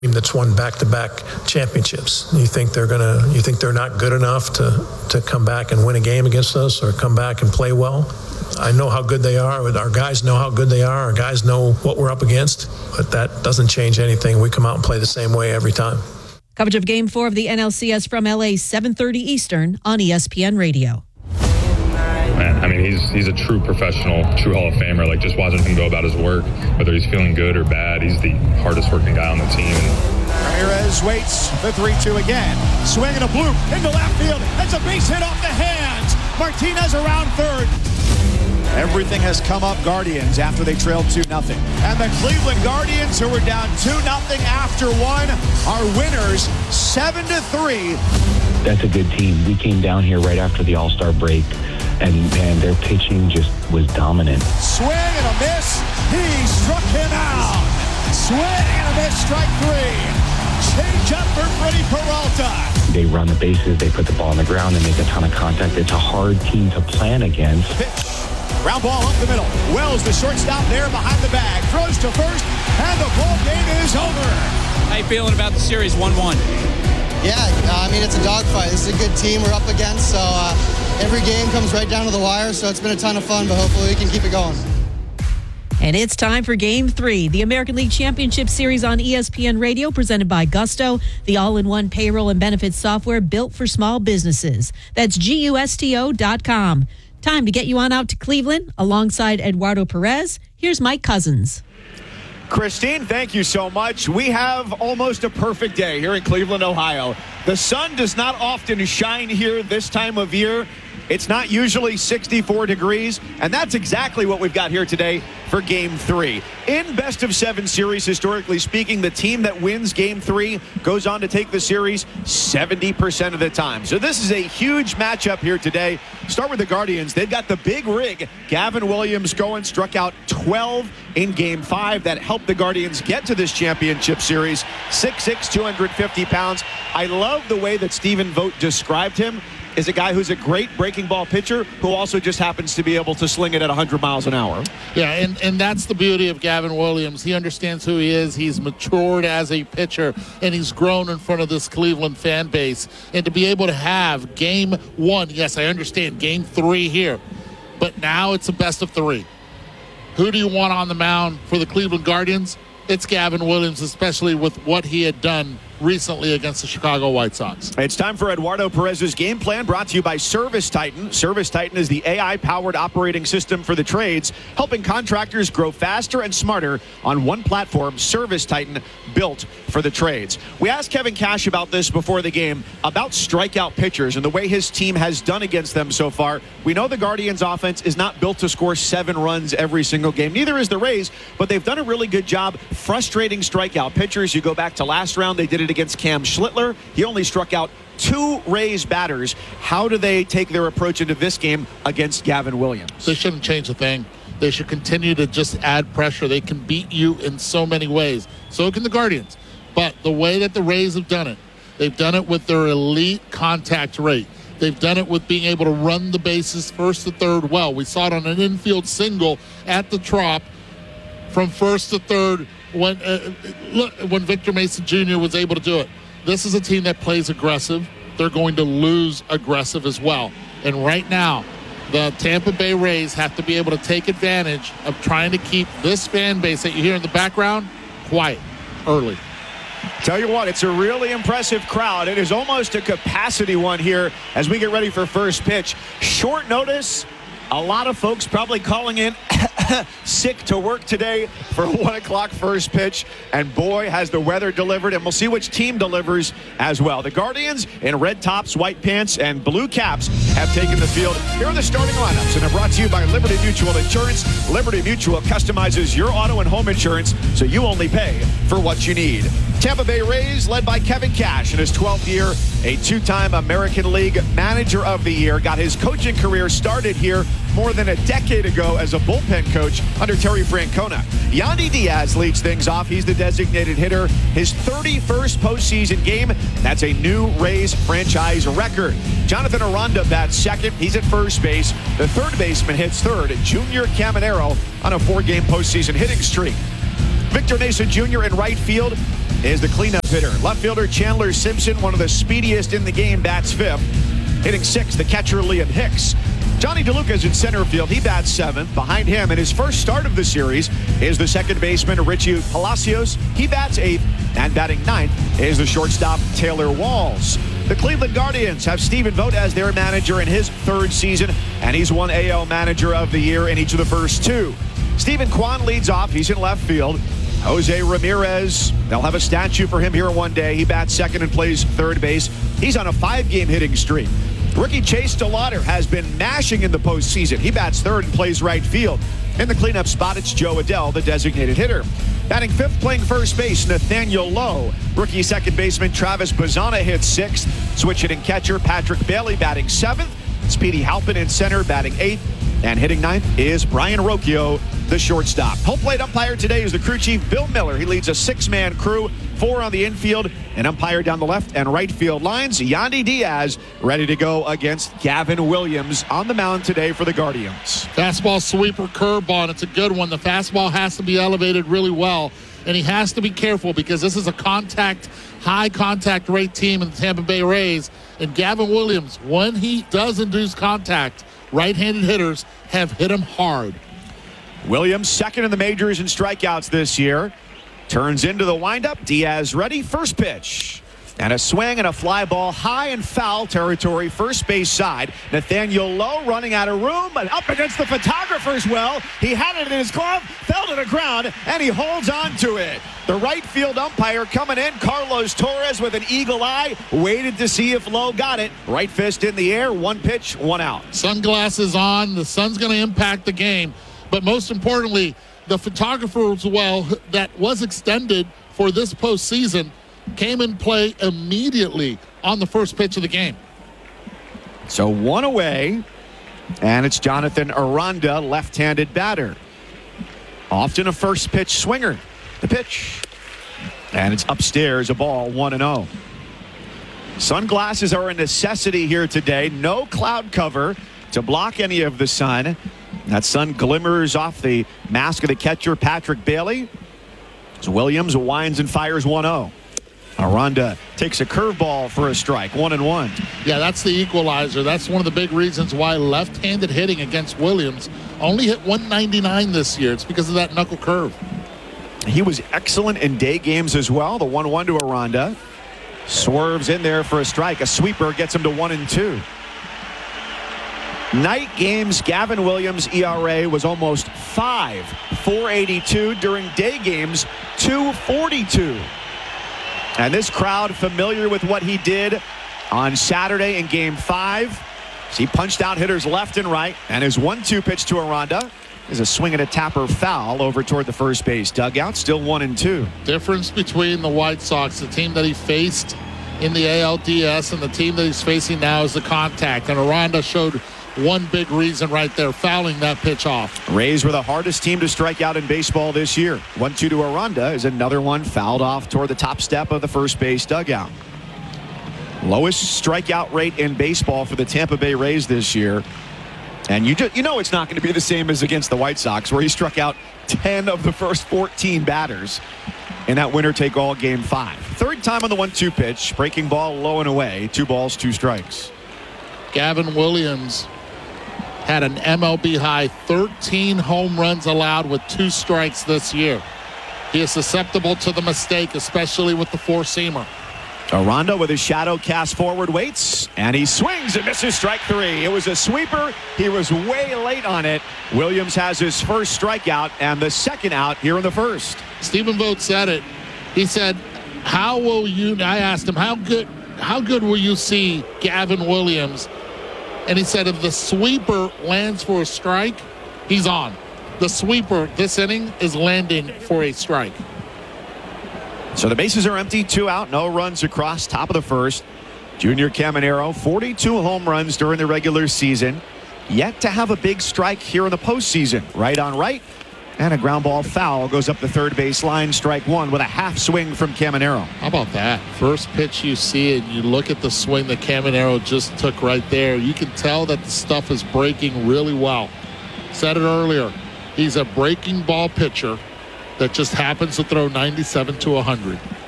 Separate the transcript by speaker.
Speaker 1: team that's won back-to-back championships. You think they're not good enough to come back and win a game against us or come back and play well? I know how good they are. Our guys know how good they are. Our guys know what we're up against, but that doesn't change anything. We come out and play the same way every time.
Speaker 2: Coverage of Game 4 of the NLCS from LA, 7:30 Eastern on ESPN Radio.
Speaker 3: Man, I mean, he's a true professional, true Hall of Famer. Like, just watching him go about his work, whether he's feeling good or bad, he's the hardest working guy on the team.
Speaker 4: Ramirez waits the 3-2 again. Swing and a bloop into left field. That's a base hit off the hands. Martinez around third. Everything has come up Guardians after they trailed 2-0. And the Cleveland Guardians, who were down 2-0 after one, are winners 7-3.
Speaker 5: That's a good team. We came down here right after the All-Star break, and their pitching just was dominant.
Speaker 4: Swing and a miss. He struck him out. Swing and a miss, strike three. Change up for Freddie Peralta.
Speaker 5: They run the bases, they put the ball on the ground, and make a ton of contact. It's a hard team to plan against.
Speaker 4: Pitch. Ground ball up the middle. Wells, the shortstop there behind the bag. Throws to first, and the ball game is over.
Speaker 6: How you feeling about the series 1-1?
Speaker 7: Yeah, I mean, it's a dogfight. This is a good team we're up against, so every game comes right down to the wire, so it's been a ton of fun, but hopefully we can keep it going.
Speaker 2: And it's time for Game 3, the American League Championship Series on ESPN Radio, presented by Gusto, the all-in-one payroll and benefits software built for small businesses. That's GUSTO.com. Time to get you on out to Cleveland alongside Eduardo Perez. Here's Mike Cousins.
Speaker 4: Christine, thank you so much. We have almost a perfect day here in Cleveland, Ohio. The sun does not often shine here this time of year. It's not usually 64 degrees, and that's exactly what we've got here today for Game 3. In best-of-7 series, historically speaking, the team that wins Game 3 goes on to take the series 70% of the time. So this is a huge matchup here today. Start with the Guardians. They've got the big rig. Gavin Williams going, struck out 12 in Game 5. That helped the Guardians get to this championship series. 6'6", 250 pounds. I love the way that Stephen Vogt described him. Is a guy who's a great breaking ball pitcher who also just happens to be able to sling it at 100 miles an hour.
Speaker 8: Yeah, and that's the beauty of Gavin Williams. He understands who he is. He's matured as a pitcher, and he's grown in front of this Cleveland fan base. And to be able to have Game 1, yes, I understand Game 3 here, but now it's a best of 3. Who do you want on the mound for the Cleveland Guardians? It's Gavin Williams, especially with what he had done recently against the Chicago White Sox.
Speaker 4: It's time for Eduardo Perez's game plan, brought to you by Service Titan. Service Titan is the AI-powered operating system for the trades, helping contractors grow faster and smarter on one platform. Service Titan, built for the trades. We asked Kevin Cash about this before the game, about strikeout pitchers and the way his team has done against them so far. We know the Guardians' offense is not built to score 7 runs every single game. Neither is the Rays, but they've done a really good job frustrating strikeout pitchers. You go back to last round, they did it against Cam Schlittler. He only struck out 2 Rays batters. How do they take their approach into this game against Gavin Williams?
Speaker 8: They shouldn't change a thing. They should continue to just add pressure. They can beat you in so many ways. So can the Guardians. But the way that the Rays have done it, they've done it with their elite contact rate. They've done it with being able to run the bases first to third well. We saw it on an infield single at the Trop from first to third when Victor Mason Jr. was able to do it. This is a team that plays aggressive. They're going to lose aggressive as well. And right now, the Tampa Bay Rays have to be able to take advantage of trying to keep this fan base that you hear in the background quiet early.
Speaker 4: Tell you what, it's a really impressive crowd. It is almost a capacity one here as we get ready for first pitch. Short notice. A lot of folks probably calling in sick to work today for 1 o'clock first pitch. And boy, has the weather delivered. And we'll see which team delivers as well. The Guardians in red tops, white pants, and blue caps have taken the field. Here are the starting lineups. And they're brought to you by Liberty Mutual Insurance. Liberty Mutual customizes your auto and home insurance so you only pay for what you need. Tampa Bay Rays, led by Kevin Cash in his 12th year, a 2-time American League Manager of the Year. Got his coaching career started here more than a decade ago as a bullpen coach under Terry Francona. Yandy Diaz leads things off. He's the designated hitter. His 31st postseason game. That's a new Rays franchise record. Jonathan Aranda bats second. He's at first base. The third baseman hits third. Junior Caminero on a 4-game postseason hitting streak. Victor Mason Jr. in right field. is the cleanup hitter. Left fielder Chandler Simpson, one of the speediest in the game, bats 5th. Hitting 6th, the catcher Liam Hicks. Johnny DeLuca's in center field. He bats 7th. Behind him, in his first start of the series, is the second baseman Richie Palacios. He bats 8th. And batting 9th is the shortstop Taylor Walls. The Cleveland Guardians have Stephen Vogt as their manager in his 3rd season, and he's won AL Manager of the Year in each of the first 2. Stephen Kwan leads off. He's in left field. Jose Ramirez, they'll have a statue for him here one day. He bats 2nd and plays 3rd base. He's on a 5-game hitting streak. Rookie Chase DeLauder has been mashing in the postseason. He bats 3rd and plays right field. In the cleanup spot, it's Joe Adell, the designated hitter. Batting 5th, playing first base, Nathaniel Lowe. Rookie second baseman Travis Bazzana hits 6th. Switch hitting catcher Patrick Bailey batting 7th. Speedy Halpin in center batting 8th. And hitting 9th is Brian Rocchio, the shortstop. Home plate umpire today is the crew chief, Bill Miller. He leads a 6-man crew, 4 on the infield, and umpire down the left and right field lines. Yandy Diaz ready to go against Gavin Williams on the mound today for the Guardians.
Speaker 8: Fastball sweeper curveball, and it's a good one. The fastball has to be elevated really well, and he has to be careful because this is a high contact rate team in the Tampa Bay Rays. And Gavin Williams, when he does induce contact, right-handed hitters have hit him hard.
Speaker 4: Williams, 2nd in the majors in strikeouts this year. Turns into the windup. Diaz ready. First pitch. And a swing and a fly ball high in foul territory, first base side. Nathaniel Lowe running out of room, but up against the photographer's well. He had it in his glove, fell to the ground, and he holds on to it. The right field umpire coming in, Carlos Torres with an eagle eye, waited to see if Lowe got it. Right fist in the air, 1 pitch, 1 out.
Speaker 8: Sunglasses on, the sun's going to impact the game. But most importantly, the photographer's well that was extended for this postseason came in play immediately on the first pitch of the game.
Speaker 4: So 1 away, and it's Jonathan Aranda, left-handed batter. Often a first pitch swinger. The pitch. And it's upstairs, a ball, 1-0. Sunglasses are a necessity here today. No cloud cover to block any of the sun. That sun glimmers off the mask of the catcher, Patrick Bailey. As Williams winds and fires 1-0. Aranda takes a curveball for a strike, 1-1.
Speaker 8: Yeah, that's the equalizer. That's one of the big reasons why left-handed hitting against Williams only hit 199 this year. It's because of that knuckle curve.
Speaker 4: He was excellent in day games as well. The 1-1 to Aranda. Swerves in there for a strike. A sweeper gets him to 1-2. Night games, Gavin Williams' ERA was almost 5, 4.82. During day games, 2.42. And this crowd familiar with what he did on Saturday in Game 5. He punched out hitters left and right, and his 1-2 pitch to Aranda is a swing and a tapper foul over toward the first base dugout. Still 1-2.
Speaker 8: Difference between the White Sox, the team that he faced in the ALDS, and the team that he's facing now is the contact. And Aranda showed one big reason right there, fouling that pitch off.
Speaker 4: Rays were the hardest team to strike out in baseball this year. 1-2 to Aranda is another one fouled off toward the top step of the first base dugout. Lowest strikeout rate in baseball for the Tampa Bay Rays this year. And you know it's not going to be the same as against the White Sox, where he struck out 10 of the first 14 batters in that winner-take-all Game 5. Third time on the 1-2 pitch, breaking ball low and away, 2 balls, 2 strikes.
Speaker 8: Gavin Williams had an MLB high 13 home runs allowed with 2 strikes this year. He is susceptible to the mistake, especially with the four-seamer.
Speaker 4: Aranda with his shadow cast forward waits, and he swings and misses strike 3. It was a sweeper. He was way late on it. Williams has his first strikeout and the second out here in the first.
Speaker 8: Stephen Vogt said it. He said, I asked him, how good will you see Gavin Williams? And he said, if the sweeper lands for a strike, he's on. The sweeper this inning is landing for a strike.
Speaker 4: So the bases are empty, 2 out, no runs across, top of the first. Junior Caminero, 42 home runs during the regular season. Yet to have a big strike here in the postseason. Right on right, and a ground ball foul goes up the third base line, strike 1 with a half swing from Caminero.
Speaker 8: How about that? First pitch you see it, you look at the swing that Caminero just took right there. You can tell that the stuff is breaking really well. Said it earlier. He's a breaking ball pitcher that just happens to throw 97 to 100.